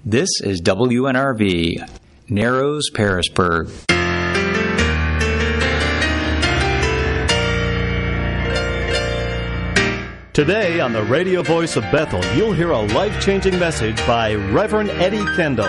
This is WNRV, Narrows, Pearisburg. Today on the radio voice of Bethel, you'll hear a life-changing message by Reverend Eddie Kendall.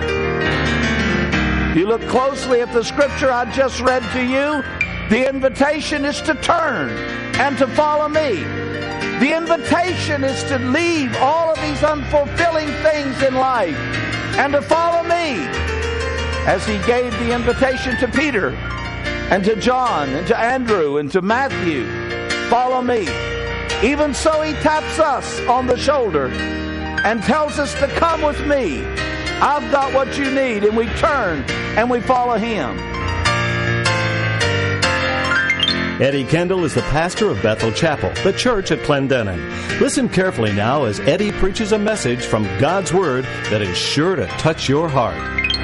You look closely at the scripture I just read to you. The invitation is to turn and to follow me. The invitation is to leave all of these unfulfilling things in life and to follow me. As he gave the invitation to Peter and to John and to Andrew and to Matthew, follow me. Even so, he taps us on the shoulder and tells us to come with me. I've got what you need. And we turn and we follow him. Eddie Kendall is the pastor of Bethel Chapel, the church at Clendenin. Listen carefully now as Eddie preaches a message from God's Word that is sure to touch your heart.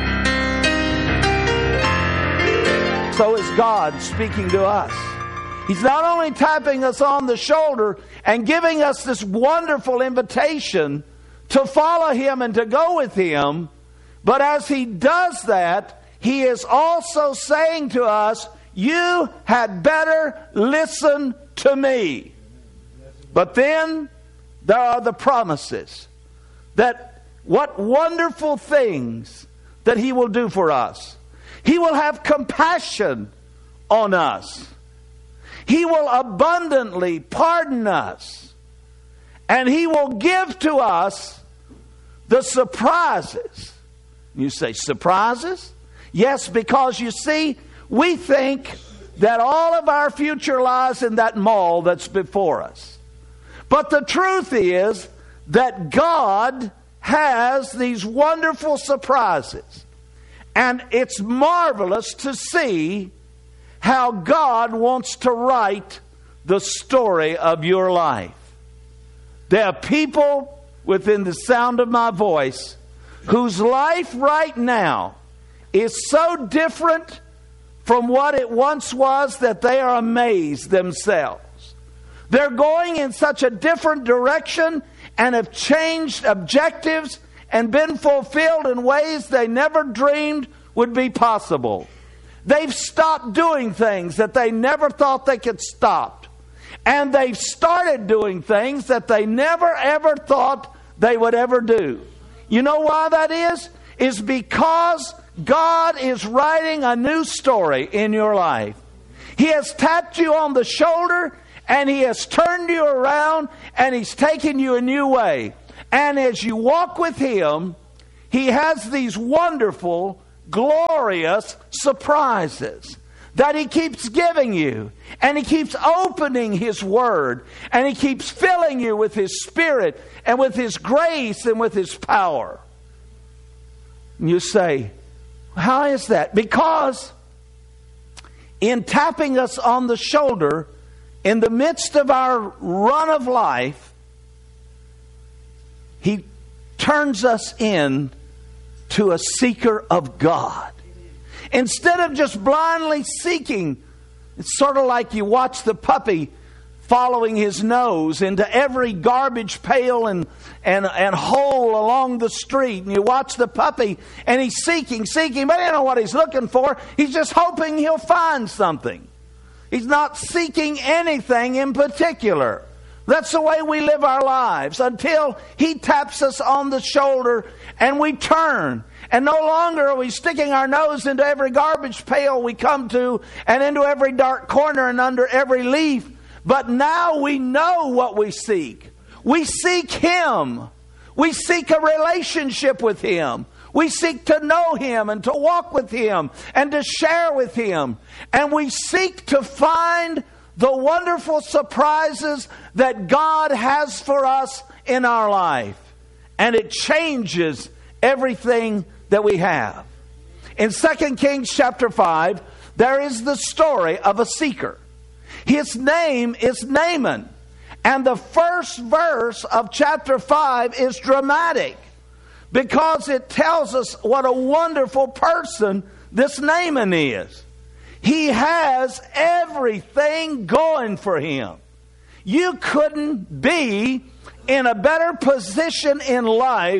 So is God speaking to us. He's not only tapping us on the shoulder and giving us this wonderful invitation to follow him and to go with him, but as he does that, he is also saying to us, you had better listen to me. But then there are the promises that what wonderful things that he will do for us. He will have compassion on us. He will abundantly pardon us. And he will give to us the surprises. You say, surprises? Yes, because you see, we think that all of our future lies in that mall that's before us. But the truth is that God has these wonderful surprises. And it's marvelous to see how God wants to write the story of your life. There are people within the sound of my voice whose life right now is so different from what it once was that they are amazed themselves. They're going in such a different direction and have changed objectives and been fulfilled in ways they never dreamed would be possible. They've stopped doing things that they never thought they could stop. And they've started doing things that they never ever thought they would ever do. You know why that is? It's because God is writing a new story in your life. He has tapped you on the shoulder and he has turned you around and he's taken you a new way. And as you walk with him, he has these wonderful, glorious surprises that he keeps giving you. And he keeps opening his word. And he keeps filling you with his spirit and with his grace and with his power. And you say, how is that? Because in tapping us on the shoulder in the midst of our run of life, he turns us in to a seeker of God. Instead of just blindly seeking, it's sort of like you watch the puppy following his nose into every garbage pail and hole along the street. And you watch the puppy and he's seeking, but he don't know what he's looking for. He's just hoping he'll find something. He's not seeking anything in particular. That's the way we live our lives until he taps us on the shoulder and we turn. And no longer are we sticking our nose into every garbage pail we come to and into every dark corner and under every leaf. But now we know what we seek. We seek him. We seek a relationship with him. We seek to know him and to walk with him and to share with him. And we seek to find the wonderful surprises that God has for us in our life. And it changes everything that we have. In 2 Kings chapter 5, there is the story of a seeker. His name is Naaman. And the first verse of chapter 5 is dramatic because it tells us what a wonderful person this Naaman is. He has everything going for him. You couldn't be in a better position in life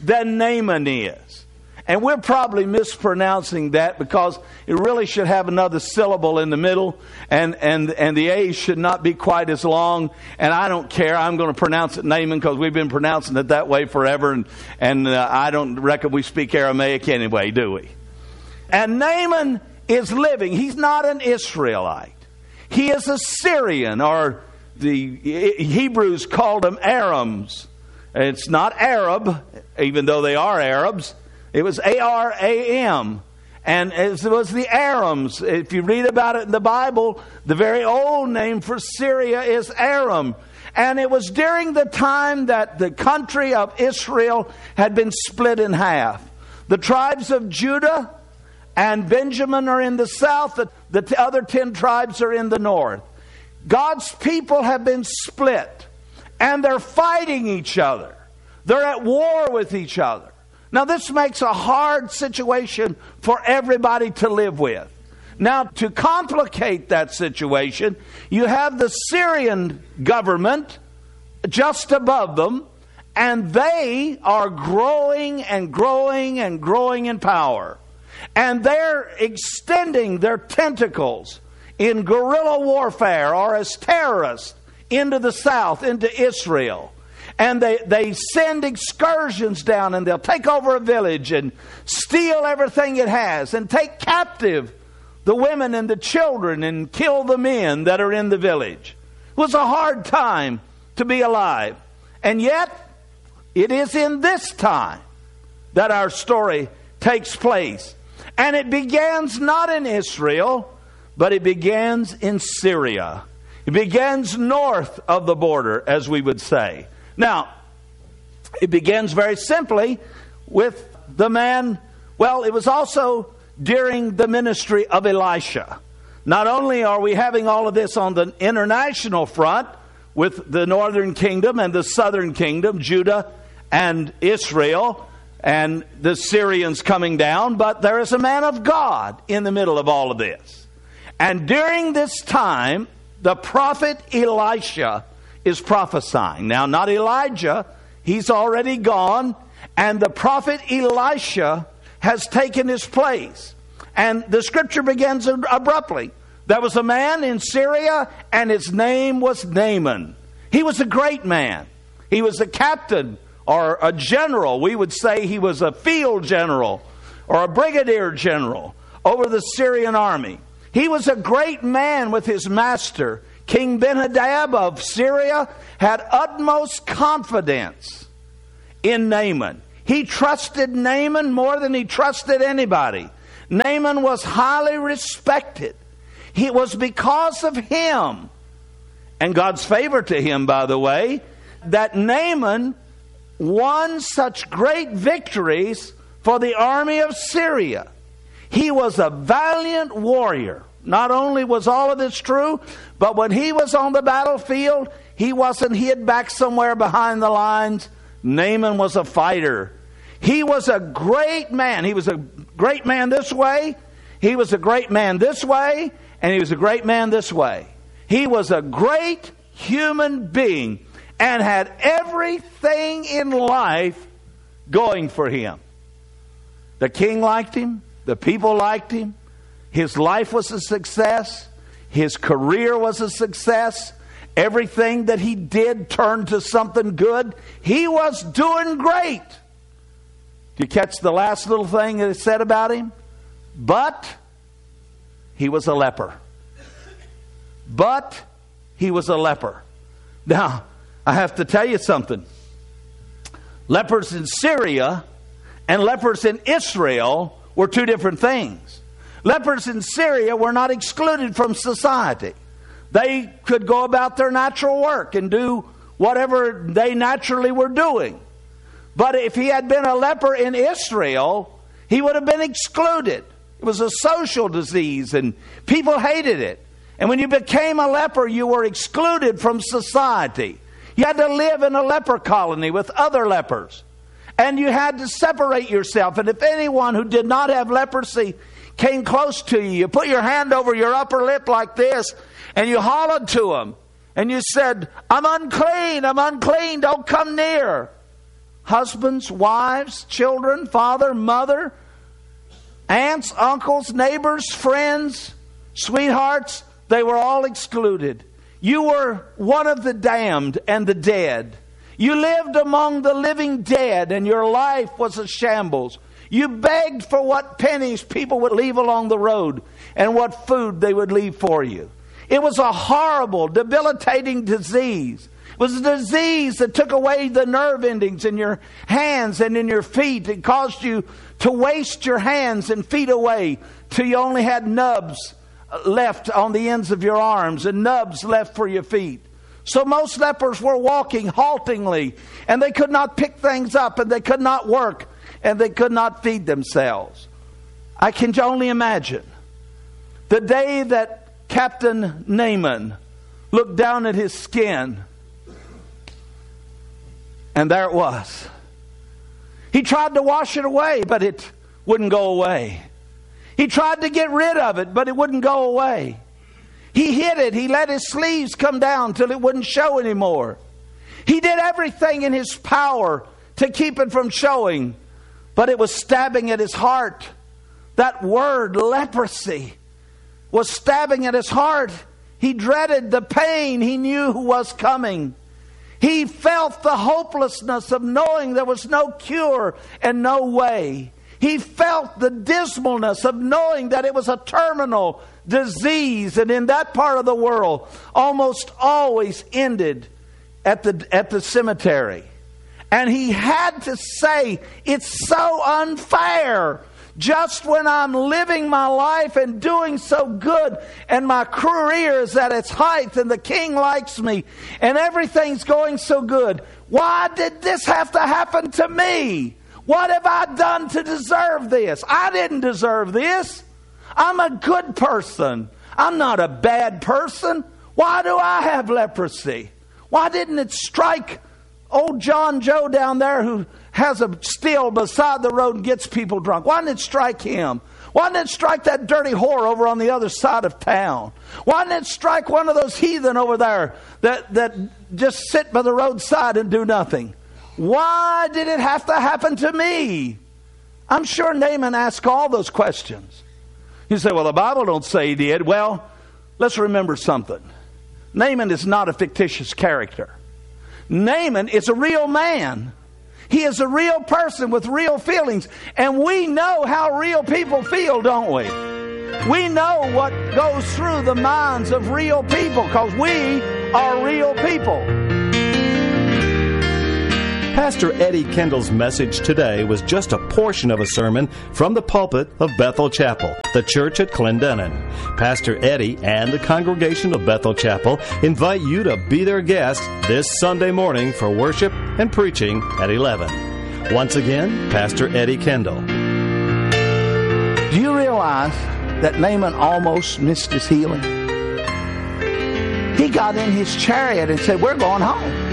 than Naaman is. And we're probably mispronouncing that because it really should have another syllable in the middle, and the A should not be quite as long. And I don't care. I'm going to pronounce it Naaman because we've been pronouncing it that way forever. And I don't reckon we speak Aramaic anyway, do we? And Naaman is living. He's not an Israelite. He is a Syrian, or the Hebrews called them Arams. It's not Arab, even though they are Arabs. It was Aram. And it was the Arams. If you read about it in the Bible, the very old name for Syria is Aram. And it was during the time that the country of Israel had been split in half. The tribes of Judah and Benjamin are in the south. The other 10 tribes are in the north. God's people have been split. And they're fighting each other. They're at war with each other. Now, this makes a hard situation for everybody to live with. Now, to complicate that situation, you have the Syrian government just above them, and they are growing and growing and growing in power. And they're extending their tentacles in guerrilla warfare or as terrorists into the south, into Israel. And they send excursions down, and they'll take over a village and steal everything it has and take captive the women and the children and kill the men that are in the village. It was a hard time to be alive. And yet, it is in this time that our story takes place. And it begins not in Israel, but it begins in Syria. It begins north of the border, as we would say. Now, it begins very simply with the man. Well, it was also during the ministry of Elisha. Not only are we having all of this on the international front with the northern kingdom and the southern kingdom, Judah and Israel, and the Syrians coming down, but there is a man of God in the middle of all of this. And during this time, the prophet Elisha is prophesying. Now, not Elijah. He's already gone. And the prophet Elisha has taken his place. And the scripture begins abruptly. There was a man in Syria, and his name was Naaman. He was a great man. He was a captain or a general. We would say he was a field general or a brigadier general over the Syrian army. He was a great man with his master. King Ben-Hadad of Syria had utmost confidence in Naaman. He trusted Naaman more than he trusted anybody. Naaman was highly respected. It was because of him, and God's favor to him, by the way, that Naaman won such great victories for the army of Syria. He was a valiant warrior. Not only was all of this true, but when he was on the battlefield, he wasn't hid back somewhere behind the lines. Naaman was a fighter. He was a great man. He was a great man this way. He was a great man this way. And he was a great man this way. He was a great human being and had everything in life going for him. The king liked him. The people liked him. His life was a success. His career was a success. Everything that he did turned to something good. He was doing great. Do you catch the last little thing that it said about him? But he was a leper. But he was a leper. Now, I have to tell you something. Lepers in Syria and lepers in Israel were two different things. Lepers in Syria were not excluded from society. They could go about their natural work and do whatever they naturally were doing. But if he had been a leper in Israel, he would have been excluded. It was a social disease and people hated it. And when you became a leper, you were excluded from society. You had to live in a leper colony with other lepers. And you had to separate yourself. And if anyone who did not have leprosy came close to you, you put your hand over your upper lip like this, and you hollered to them. And you said, I'm unclean, don't come near. husbands, wives, children, father, mother, aunts, uncles, neighbors, friends, sweethearts. They were all excluded. You were one of the damned and the dead. You lived among the living dead, and your life was a shambles. You begged for what pennies people would leave along the road and what food they would leave for you. It was a horrible, debilitating disease. It was a disease that took away the nerve endings in your hands and in your feet. It caused you to waste your hands and feet away till you only had nubs left on the ends of your arms and nubs left for your feet. So most lepers were walking haltingly, and they could not pick things up, and they could not work, and they could not feed themselves. I can only imagine the day that Captain Naaman looked down at his skin, and there it was. He tried to wash it away, but it wouldn't go away. He tried to get rid of it, but it wouldn't go away. He hid it. He let his sleeves come down till it wouldn't show anymore. He did everything in his power to keep it from showing, but it was stabbing at his heart. That word, leprosy, was stabbing at his heart. He dreaded the pain he knew was coming. He felt the hopelessness of knowing there was no cure and no way. He felt the dismalness of knowing that it was a terminal disease, and in that part of the world almost always ended at the cemetery. And he had to say, it's so unfair. Just when I'm living my life and doing so good, and my career is at its height, and the king likes me, and everything's going so good, why did this have to happen to me? What have I done to deserve this? I didn't deserve this. I'm a good person. I'm not a bad person. Why do I have leprosy? Why didn't it strike old John Joe down there who has a still beside the road and gets people drunk? Why didn't it strike him? Why didn't it strike that dirty whore over on the other side of town? Why didn't it strike one of those heathen over there that just sit by the roadside and do nothing? Why did it have to happen to me? I'm sure Naaman asked all those questions. You say, well, the Bible don't say he did. Well, let's remember something. Naaman is not a fictitious character. Naaman is a real man. He is a real person with real feelings. And we know how real people feel, don't we? We know what goes through the minds of real people because we are real people. Pastor Eddie Kendall's message today was just a portion of a sermon from the pulpit of Bethel Chapel, the church at Clendenin. Pastor Eddie and the congregation of Bethel Chapel invite you to be their guest this Sunday morning for worship and preaching at 11. Once again, Pastor Eddie Kendall. Do you realize that Naaman almost missed his healing? He got in his chariot and said, we're going home.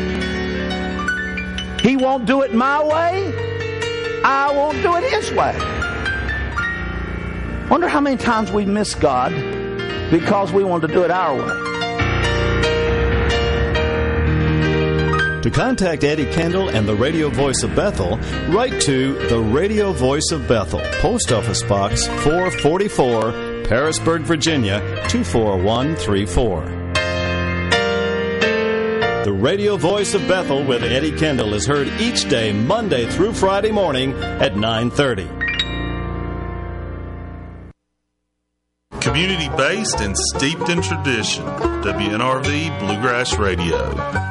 He won't do it my way. I won't do it his way. Wonder how many times we miss God because we want to do it our way. To contact Eddie Kendall and the Radio Voice of Bethel, write to the Radio Voice of Bethel, Post Office Box 444, Parisburg, Virginia 24134. The Radio Voice of Bethel with Eddie Kendall is heard each day, Monday through Friday morning at 9:30. Community-based and steeped in tradition. WNRV Bluegrass Radio.